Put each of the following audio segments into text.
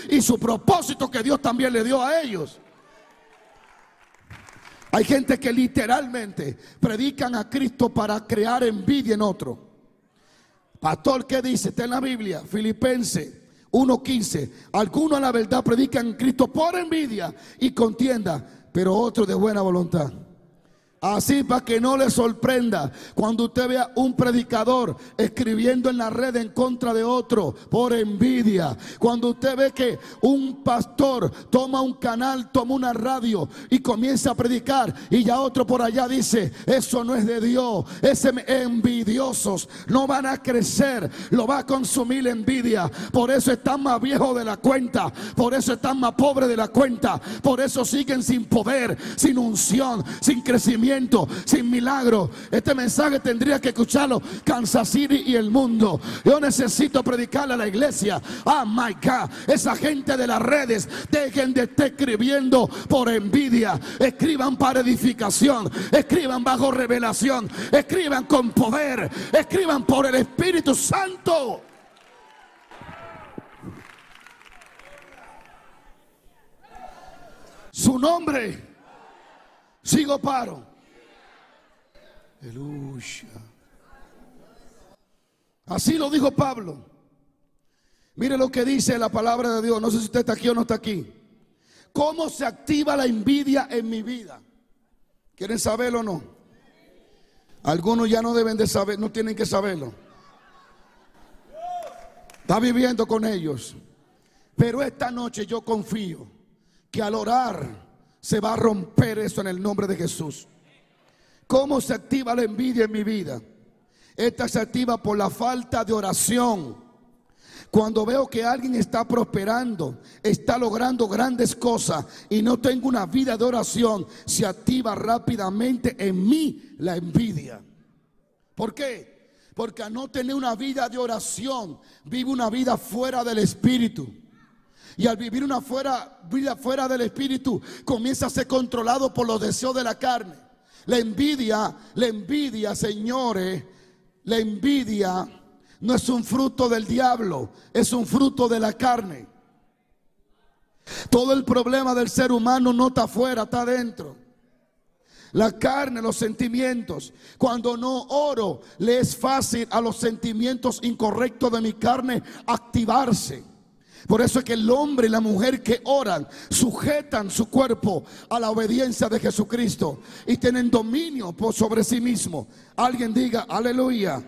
y su propósito que Dios también le dio a ellos. Hay gente que literalmente predican a Cristo para crear envidia en otro. Pastor, ¿qué dice? Está en la Biblia, Filipenses 1:15. Algunos a la verdad predican a Cristo por envidia y contienda, pero otros de buena voluntad. Así, para que no le sorprenda cuando usted vea un predicador escribiendo en la red en contra de otro por envidia. Cuando usted ve que un pastor toma un canal, toma una radio y comienza a predicar, y ya otro por allá dice: eso no es de Dios. Envidiosos no van a crecer, lo va a consumir la envidia. Por eso están más viejos de la cuenta, por eso están más pobres de la cuenta, por eso siguen sin poder, sin unción, sin crecimiento, sin milagro. Este mensaje tendría que escucharlo Kansas City y el mundo. Yo necesito predicarle a la iglesia. Oh my God, esa gente de las redes, dejen de estar escribiendo por envidia. Escriban para edificación, escriban bajo revelación, escriban con poder, escriban por el Espíritu Santo. Su nombre, sigo paro. Aleluya. Así lo dijo Pablo. Mire lo que dice la palabra de Dios. No sé si usted está aquí o no está aquí. ¿Cómo se activa la envidia en mi vida? ¿Quieren saberlo o no? Algunos ya no deben de saber, no tienen que saberlo. Está viviendo con ellos. Pero esta noche yo confío que al orar se va a romper eso en el nombre de Jesús. ¿Cómo se activa la envidia en mi vida? Esta se activa por la falta de oración. Cuando veo que alguien está prosperando, está logrando grandes cosas y no tengo una vida de oración, se activa rápidamente en mí la envidia. ¿Por qué? Porque al no tener una vida de oración, vivo una vida fuera del Espíritu. Y al vivir una vida fuera del Espíritu, comienza a ser controlado por los deseos de la carne. La envidia, señores, la envidia no es un fruto del diablo, es un fruto de la carne. Todo el problema del ser humano no está afuera, está adentro. La carne, los sentimientos. Cuando no oro, le es fácil a los sentimientos incorrectos de mi carne activarse. Por eso es que el hombre y la mujer que oran sujetan su cuerpo a la obediencia de Jesucristo y tienen dominio sobre sí mismo. Alguien diga aleluya.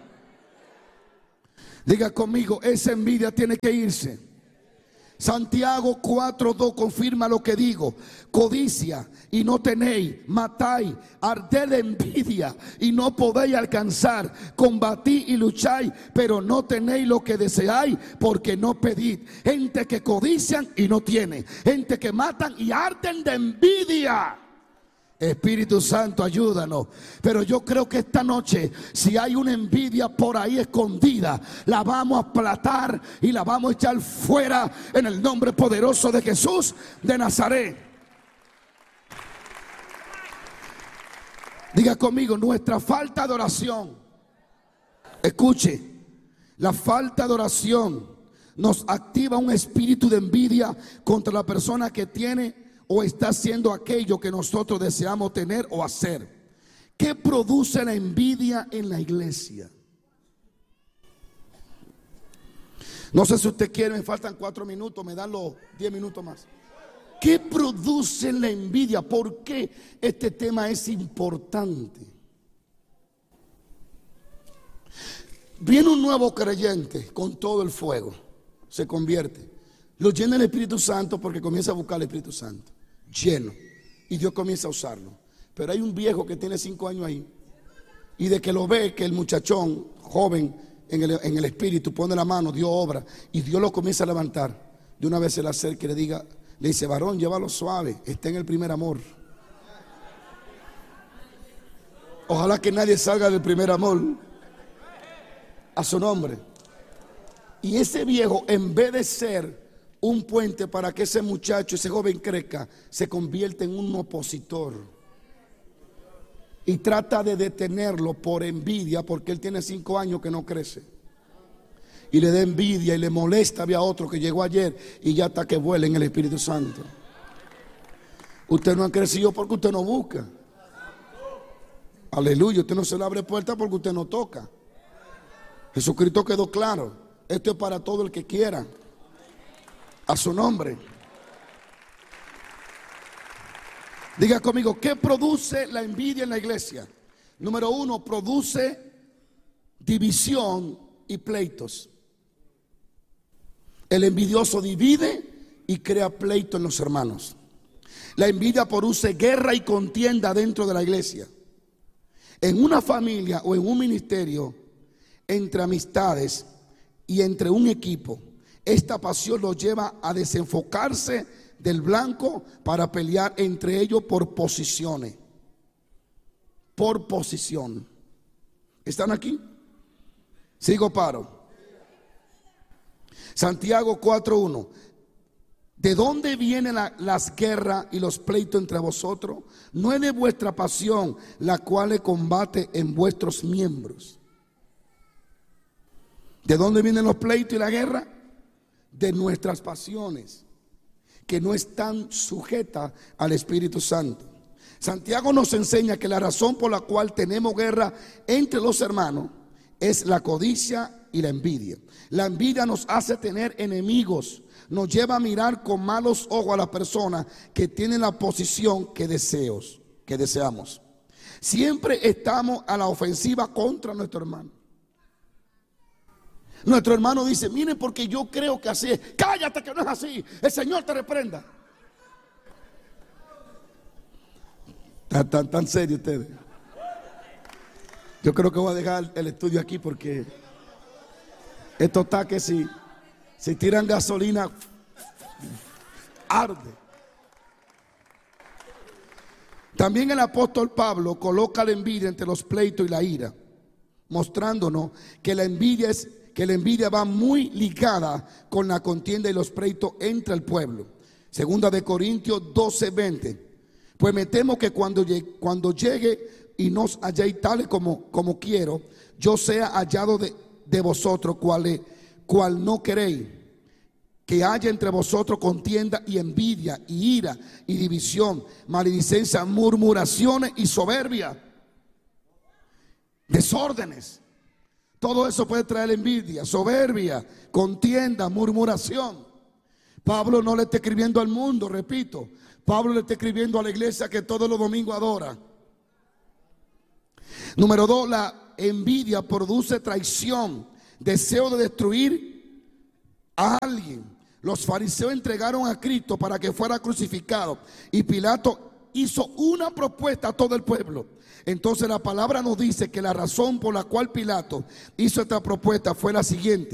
Diga conmigo, esa envidia tiene que irse. Santiago 4:2 confirma lo que digo. Codicia y no tenéis, matáis, arded de envidia y no podéis alcanzar, combatí y lucháis, pero no tenéis lo que deseáis porque no pedid. Gente que codician y no tienen, gente que matan y arden de envidia. Espíritu Santo, ayúdanos. Pero yo creo que esta noche, si hay una envidia por ahí escondida, la vamos a aplatar y la vamos a echar fuera en el nombre poderoso de Jesús de Nazaret. Diga conmigo, nuestra falta de oración. Escuche, la falta de oración nos activa un espíritu de envidia contra la persona que tiene o está haciendo aquello que nosotros deseamos tener o hacer. ¿Qué produce la envidia en la iglesia? No sé si usted quiere, me faltan 4 minutos, me dan los 10 minutos más. ¿Qué produce la envidia? ¿Por qué este tema es importante? Viene un nuevo creyente con todo el fuego, se convierte, lo llena el Espíritu Santo porque comienza a buscar el Espíritu Santo. Lleno, y Dios comienza a usarlo. Pero hay un viejo que tiene 5 años ahí, y de que lo ve que el muchachón joven en el espíritu pone la mano, Dios obra y Dios lo comienza a levantar. De una vez se le acerca y le dice: varón, llévalo suave, está en el primer amor. Ojalá que nadie salga del primer amor. A su nombre. Y ese viejo, en vez de ser un puente para que ese muchacho, ese joven crezca, se convierte en un opositor y trata de detenerlo por envidia, porque él tiene 5 años que no crece. y le da envidia y le molesta. Había otro que llegó ayer y ya está que vuela en el Espíritu Santo. Usted no ha crecido porque usted no busca. Aleluya. Usted no se le abre puerta porque usted no toca. Jesucristo quedó claro. Esto es para todo el que quiera. A su nombre. Diga conmigo, ¿qué produce la envidia en la iglesia? Número uno, produce división y pleitos. El envidioso divide y crea pleito en los hermanos. La envidia produce guerra y contienda dentro de la iglesia. En una familia o en un ministerio, entre amistades y entre un equipo, esta pasión los lleva a desenfocarse del blanco para pelear entre ellos por posiciones. Por posición. ¿Están aquí? Sigo, paro. Santiago 4:1. ¿De dónde vienen las guerras y los pleitos entre vosotros? No es de vuestra pasión la cual combate en vuestros miembros. ¿De dónde vienen los pleitos y la guerra? De nuestras pasiones, que no están sujetas al Espíritu Santo. Santiago nos enseña que la razón por la cual tenemos guerra entre los hermanos es la codicia y la envidia. La envidia nos hace tener enemigos, nos lleva a mirar con malos ojos a las personas que tienen la posición que deseamos. Siempre estamos a la ofensiva contra nuestro hermano. Nuestro hermano dice, miren, porque yo creo que así es. Cállate, que no es así. El Señor te reprenda. Tan serio ustedes. Yo creo que voy a dejar el estudio aquí porque esto está que si tiran gasolina, arde. También el apóstol Pablo coloca la envidia entre los pleitos y la ira, mostrándonos que la envidia va muy ligada con la contienda y los pleitos entre el pueblo. Segunda de Corintios 12:20. Pues me temo que cuando llegue y nos halléis tales como quiero, yo sea hallado de vosotros, cual no queréis, que haya entre vosotros contienda y envidia y ira y división, maledicencia, murmuraciones y soberbia, desórdenes. Todo eso puede traer envidia, soberbia, contienda, murmuración. Pablo no le está escribiendo al mundo, repito. Pablo le está escribiendo a la iglesia que todos los domingos adora. Número 2, la envidia produce traición, deseo de destruir a alguien. Los fariseos entregaron a Cristo para que fuera crucificado y Pilato hizo una propuesta a todo el pueblo. Entonces la palabra nos dice que la razón por la cual Pilato hizo esta propuesta fue la siguiente.